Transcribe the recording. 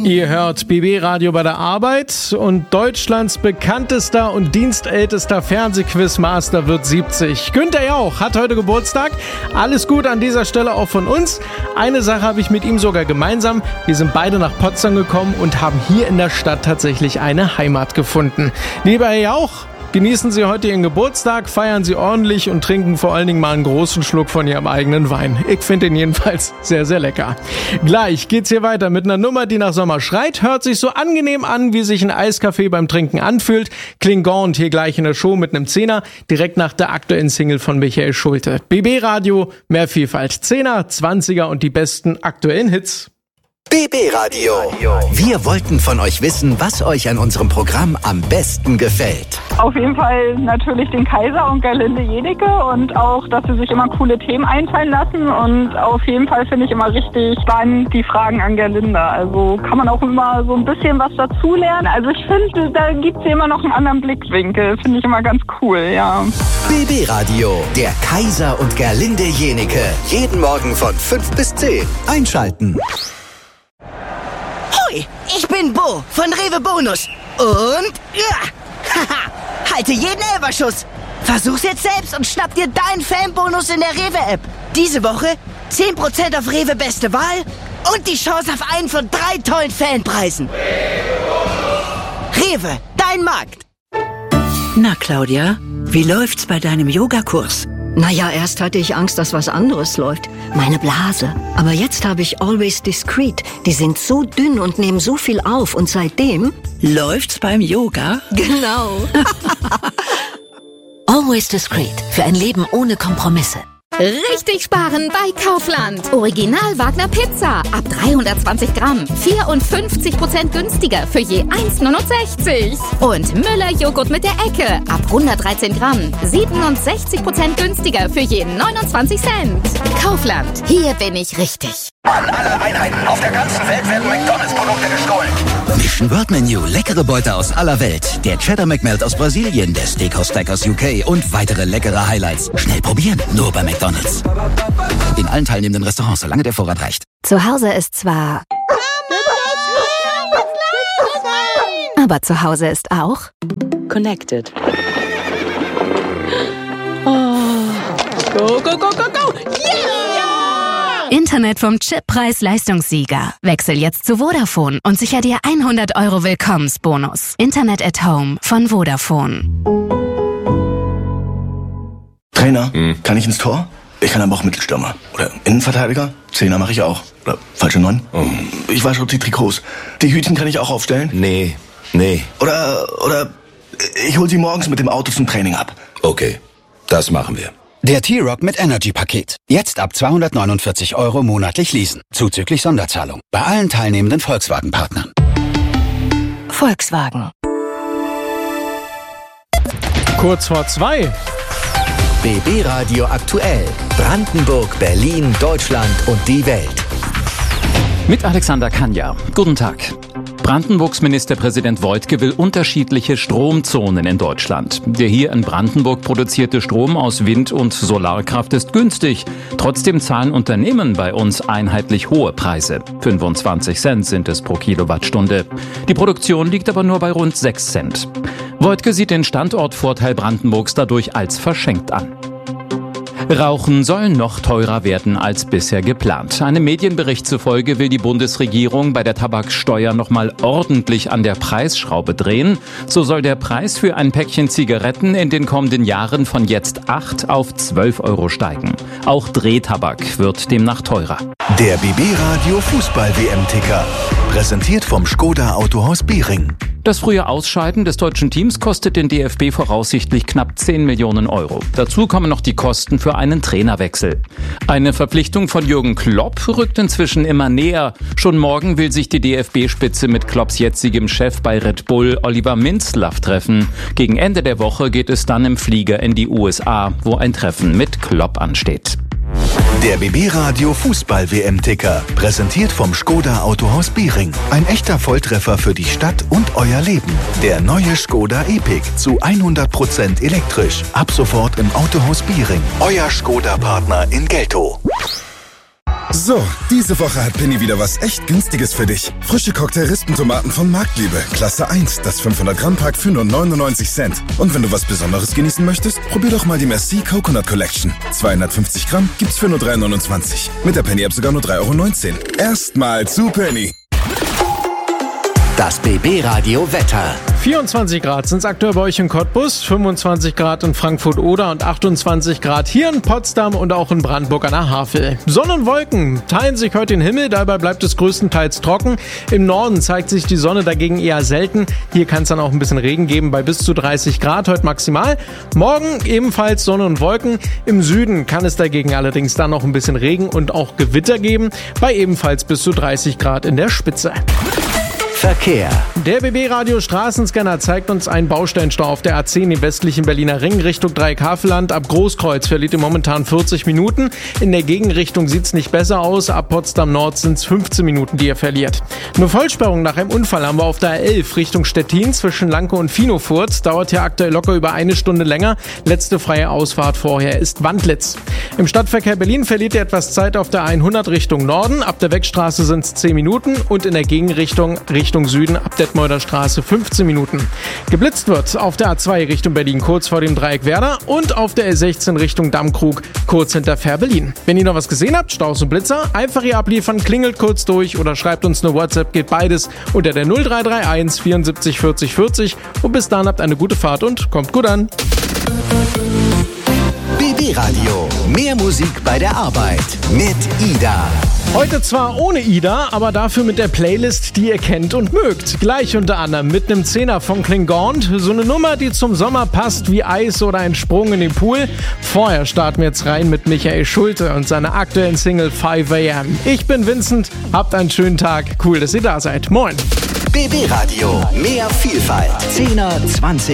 Ihr hört BB Radio bei der Arbeit und Deutschlands bekanntester und dienstältester Fernsehquizmaster wird 70. Günther Jauch hat heute Geburtstag. Alles gut an dieser Stelle auch von uns. Eine Sache habe ich mit ihm sogar gemeinsam. Wir sind beide nach Potsdam gekommen und haben hier in der Stadt tatsächlich eine Heimat gefunden. Lieber Herr Jauch, genießen Sie heute Ihren Geburtstag, feiern Sie ordentlich und trinken vor allen Dingen mal einen großen Schluck von Ihrem eigenen Wein. Ich finde ihn jedenfalls sehr, sehr lecker. Gleich geht's hier weiter mit einer Nummer, die nach Sommer schreit, hört sich so angenehm an, wie sich ein Eiskaffee beim Trinken anfühlt. Klingant hier gleich in der Show mit einem Zehner, direkt nach der aktuellen Single von Michael Schulte. BB Radio, mehr Vielfalt. 10er, 20er und die besten aktuellen Hits. BB Radio. Wir wollten von euch wissen, was euch an unserem Programm am besten gefällt. Auf jeden Fall natürlich den Kaiser und Gerlinde Jenecke und auch, dass sie sich immer coole Themen einfallen lassen und auf jeden Fall finde ich immer richtig spannend die Fragen an Gerlinde. Also kann man auch immer so ein bisschen was dazulernen. Also ich finde, da gibt es immer noch einen anderen Blickwinkel. Finde ich immer ganz cool, ja. BB Radio, der Kaiser und Gerlinde Jenecke. Jeden Morgen von 5 bis 10. Einschalten. Ich bin Bo von Rewe Bonus und halte jeden Elferschuss. Versuch's jetzt selbst und schnapp dir deinen Fanbonus in der Rewe-App. Diese Woche 10% auf Rewe Beste Wahl und die Chance auf einen von 3 tollen Fanpreisen. Rewe, dein Markt. Na Claudia, wie läuft's bei deinem Yogakurs? Naja, erst hatte ich Angst, dass was anderes läuft. Meine Blase. Aber jetzt habe ich Always Discreet. Die sind so dünn und nehmen so viel auf. Und seitdem... Läuft's beim Yoga? Genau. Always Discreet. Für ein Leben ohne Kompromisse. Richtig sparen bei Kaufland. Original Wagner Pizza. Ab 320 Gramm. 54% günstiger für je 1,69. Und Müller Joghurt mit der Ecke. Ab 113 Gramm. 67% günstiger für je 29 Cent. Kaufland. Hier bin ich richtig. An alle Einheiten auf der ganzen Welt werden McDonalds-Produkte gestohlen. Mission World Menu, leckere Beute aus aller Welt. Der Cheddar McMelt aus Brasilien, der Steakhouse Stack aus UK und weitere leckere Highlights. Schnell probieren, nur bei McDonalds. In allen teilnehmenden Restaurants, solange der Vorrat reicht. Zu Hause ist zwar... aber zu Hause ist auch... Connected. Oh. Go, go, go, go, go! Yeah! Internet vom Chip-Preis-Leistungssieger. Wechsel jetzt zu Vodafone und sicher dir 100 € Willkommensbonus. Internet at Home von Vodafone. Trainer, kann ich ins Tor? Ich kann aber auch Mittelstürmer. Oder Innenverteidiger? Zehner mache ich auch. Oder falsche 9? Ich wasche auch die Trikots. Die Hütchen kann ich auch aufstellen? Nee. Oder ich hol sie morgens mit dem Auto zum Training ab. Okay, das machen wir. Der T-Rock mit Energy-Paket. Jetzt ab 249 € monatlich leasen. Zuzüglich Sonderzahlung. Bei allen teilnehmenden Volkswagen-Partnern. Volkswagen. Kurz vor 2. BB Radio aktuell. Brandenburg, Berlin, Deutschland und die Welt. Mit Alexander Kanja. Guten Tag. Brandenburgs Ministerpräsident Woidke will unterschiedliche Stromzonen in Deutschland. Der hier in Brandenburg produzierte Strom aus Wind- und Solarkraft ist günstig. Trotzdem zahlen Unternehmen bei uns einheitlich hohe Preise. 25 Cent sind es pro Kilowattstunde. Die Produktion liegt aber nur bei rund 6 Cent. Woidke sieht den Standortvorteil Brandenburgs dadurch als verschenkt an. Rauchen soll noch teurer werden als bisher geplant. Einem Medienbericht zufolge will die Bundesregierung bei der Tabaksteuer nochmal ordentlich an der Preisschraube drehen. So soll der Preis für ein Päckchen Zigaretten in den kommenden Jahren von jetzt 8 auf 12 € steigen. Auch Drehtabak wird demnach teurer. Der BB Radio Fußball-WM-Ticker. Präsentiert vom Škoda Autohaus Bering. Das frühe Ausscheiden des deutschen Teams kostet den DFB voraussichtlich knapp 10 Millionen €. Dazu kommen noch die Kosten für einen Trainerwechsel. Eine Verpflichtung von Jürgen Klopp rückt inzwischen immer näher. Schon morgen will sich die DFB-Spitze mit Klopps jetzigem Chef bei Red Bull, Oliver Minzlaff, treffen. Gegen Ende der Woche geht es dann im Flieger in die USA, wo ein Treffen mit Klopp ansteht. Der BB Radio Fußball-WM-Ticker. Präsentiert vom Škoda Autohaus Bering. Ein echter Volltreffer für die Stadt und euer Leben. Der neue Škoda Epiq zu 100% elektrisch. Ab sofort im Autohaus Bering. Euer Škoda-Partner in Geltow. So, diese Woche hat Penny wieder was echt Günstiges für dich. Frische Cocktail-Rispentomaten von Marktliebe, Klasse 1, das 500-Gramm-Pack für nur 99 Cent. Und wenn du was Besonderes genießen möchtest, probier doch mal die Merci Coconut Collection. 250 Gramm gibt's für nur 3,29. Mit der Penny-App sogar nur 3,19 €. Erstmal zu Penny. Das BB-Radio Wetter. 24 Grad sind es aktuell bei euch in Cottbus, 25 Grad in Frankfurt-Oder und 28 Grad hier in Potsdam und auch in Brandenburg an der Havel. Sonne und Wolken teilen sich heute den Himmel, dabei bleibt es größtenteils trocken. Im Norden zeigt sich die Sonne dagegen eher selten. Hier kann es dann auch ein bisschen Regen geben bei bis zu 30 Grad heute maximal. Morgen ebenfalls Sonne und Wolken. Im Süden kann es dagegen allerdings dann noch ein bisschen Regen und auch Gewitter geben, bei ebenfalls bis zu 30 Grad in der Spitze. Verkehr. Der BB-Radio Straßenscanner zeigt uns einen Baustellenstau auf der A10 im westlichen Berliner Ring Richtung Dreieckhaveland. Ab Großkreuz verliert ihr momentan 40 Minuten. In der Gegenrichtung sieht's nicht besser aus. Ab Potsdam Nord sind's 15 Minuten, die ihr verliert. Eine Vollsperrung nach einem Unfall haben wir auf der A11 Richtung Stettin zwischen Lanke und Finofurt. Dauert hier aktuell locker über eine Stunde länger. Letzte freie Ausfahrt vorher ist Wandlitz. Im Stadtverkehr Berlin verliert ihr etwas Zeit auf der 100 Richtung Norden. Ab der Wegstraße sind's 10 Minuten und in der Gegenrichtung Richtung Süden ab Detmolder Straße 15 Minuten. Geblitzt wird auf der A2 Richtung Berlin kurz vor dem Dreieck Werder und auf der A16 Richtung Dammkrug kurz hinter Fähr-Berlin. Wenn ihr noch was gesehen habt, Staus und Blitzer, einfach hier abliefern, klingelt kurz durch oder schreibt uns eine WhatsApp, geht beides unter der 0331 74 40 40 und bis dann habt eine gute Fahrt und kommt gut an. BB Radio. Mehr Musik bei der Arbeit mit Ida. Heute zwar ohne Ida, aber dafür mit der Playlist, die ihr kennt und mögt. Gleich unter anderem mit einem 10er von Klingaunt. So eine Nummer, die zum Sommer passt wie Eis oder ein Sprung in den Pool. Vorher starten wir jetzt rein mit Michael Schulte und seiner aktuellen Single 5 AM. Ich bin Vincent, habt einen schönen Tag. Cool, dass ihr da seid. Moin. BB Radio. Mehr Vielfalt. 10er, 20er.